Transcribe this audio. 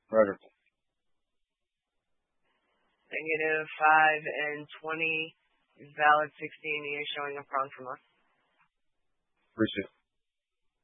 Roger. -5 and 20. Valid 16. You're showing a prong from us. Appreciate it.